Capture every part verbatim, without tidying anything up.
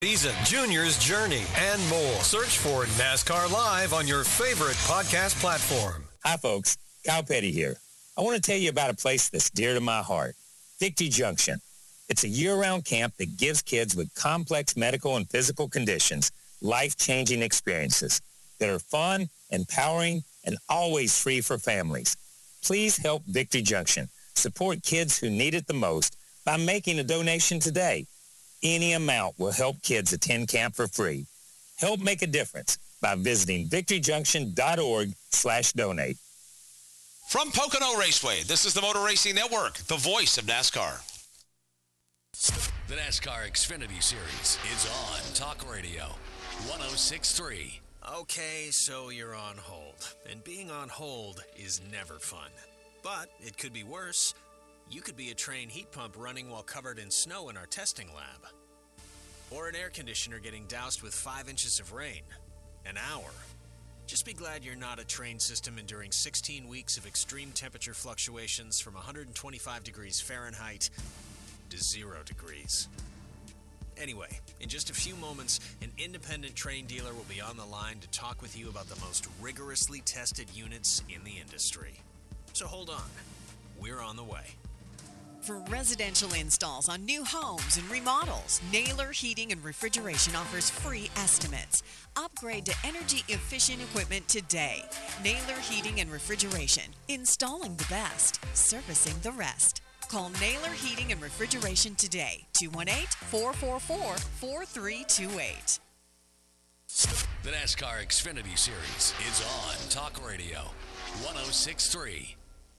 Season, Junior's Journey, and more. Search for NASCAR Live on your favorite podcast platform. Hi, folks. Kyle Petty here. I want to tell you about a place that's dear to my heart, Victory Junction. It's a year-round camp that gives kids with complex medical and physical conditions life-changing experiences that are fun, empowering, and always free for families. Please help Victory Junction support kids who need it the most by making a donation today. Any amount will help kids attend camp for free. Help make a difference by visiting victoryjunction.org slash donate. From Pocono Raceway, this is the Motor Racing Network, the voice of NASCAR. The NASCAR Xfinity Series is on Talk Radio one oh six point three. Okay, so you're on hold. And being on hold is never fun. But it could be worse. You could be a train heat pump running while covered in snow in our testing lab. Or an air conditioner getting doused with five inches of rain. An hour. Just be glad you're not a train system enduring sixteen weeks of extreme temperature fluctuations from one hundred twenty-five degrees Fahrenheit to zero degrees. Anyway, in just a few moments, an independent train dealer will be on the line to talk with you about the most rigorously tested units in the industry. So hold on. We're on the way. For residential installs on new homes and remodels, Naylor Heating and Refrigeration offers free estimates. Upgrade to energy-efficient equipment today. Naylor Heating and Refrigeration. Installing the best. Servicing the rest. Call Naylor Heating and Refrigeration today. two one eight, four four four, four three two eight. The NASCAR Xfinity Series is on Talk Radio one oh six point three.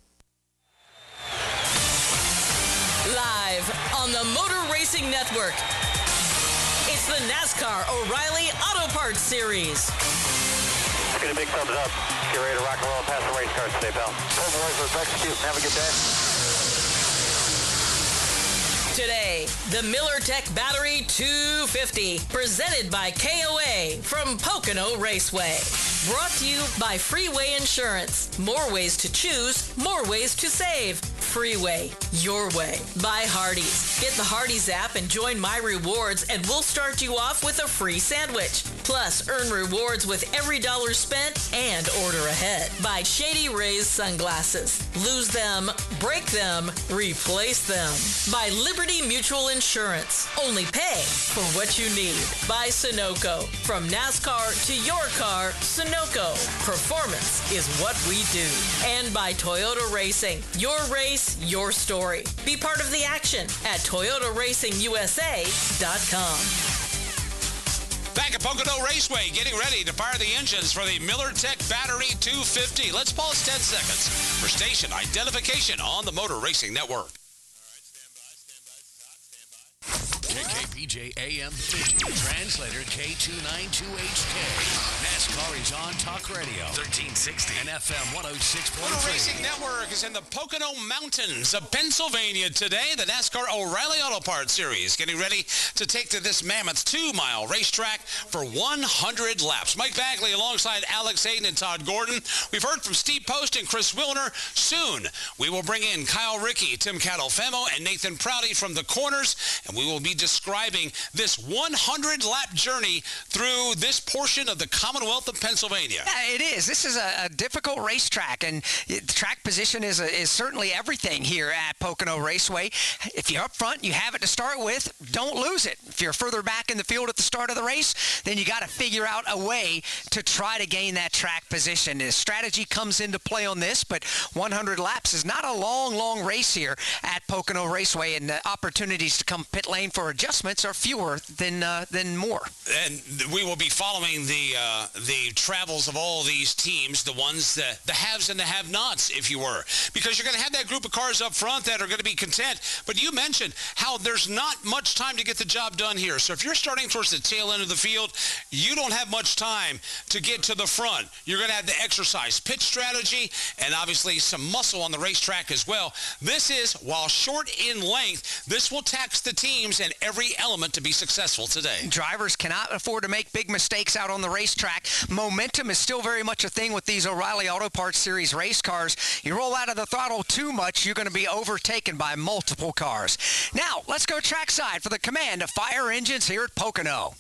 Live on the Motor Racing Network, it's the NASCAR O'Reilly Auto Parts Series. Get a big thumbs up. Get ready to rock and roll past the race cars today, pal. Go boys, let's execute. Have a good day. Today, the MillerTech Battery two fifty, presented by K O A from Pocono Raceway. Brought to you by Freeway Insurance. More ways to choose, more ways to save. Freeway, your way. By Hardee's. Get the Hardee's app and join My Rewards, and we'll start you off with a free sandwich. Plus, earn rewards with every dollar spent and order ahead. By Shady Rays Sunglasses. Lose them, break them, replace them. By Liberty Mutual Insurance. Only pay for what you need. By Sunoco. From NASCAR to your car, Sunoco. Performance is what we do. And by Toyota Racing. Your race, your story. Be part of the action at Toyota Racing U S A dot com. Back at Pocono Raceway, getting ready to fire the engines for the MillerTech Battery two fifty. Let's pause ten seconds for station identification on the Motor Racing Network. K K P J A M fifty, translator K two ninety-two H K. NASCAR is on Talk Radio, thirteen sixty, and F M one oh six point three. Motor Racing Network is in the Pocono Mountains of Pennsylvania today. The NASCAR O'Reilly Auto Parts Series getting ready to take to this mammoth two-mile racetrack for one hundred laps. Mike Bagley alongside Alex Hayden and Todd Gordon. We've heard from Steve Post and Chris Wilner. Soon, we will bring in Kyle Rickey, Tim Catalfemo, and Nathan Prouty from the corners, and we will be describing this one hundred lap journey through this portion of the Commonwealth of Pennsylvania. Yeah, it is. This is a, a difficult racetrack, and track position is, a, is certainly everything here at Pocono Raceway. If you're up front, you have it to start with, don't lose it. If you're further back in the field at the start of the race, then you got to figure out a way to try to gain that track position. The strategy comes into play on this, but one hundred laps is not a long, long race here at Pocono Raceway, and the opportunities to come pit lane for adjustments are fewer than uh, than more. And we will be following the uh, the travels of all these teams, the ones that the haves and the have-nots, if you were, because you're going to have that group of cars up front that are going to be content. But you mentioned how there's not much time to get the job done here. So if you're starting towards the tail end of the field, you don't have much time to get to the front. You're going to have to exercise pit strategy and obviously some muscle on the racetrack as well. This is, while short in length, this will tax the teams, and every element to be successful today. Drivers cannot afford to make big mistakes out on the racetrack. Momentum is still very much a thing with these O'Reilly Auto Parts Series race cars. You roll out of the throttle too much, you're going to be overtaken by multiple cars. Now, let's go trackside for the command of Fire Engines here at Pocono.